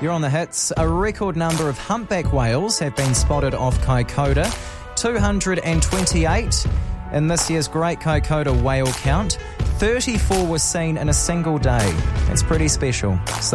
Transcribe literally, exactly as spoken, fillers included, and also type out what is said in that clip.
You're on the hits. A record number of humpback whales have been spotted off Kaikoura, two hundred twenty-eight in this year's Great Kaikoura whale count. thirty-four were seen in a single day. That's pretty special.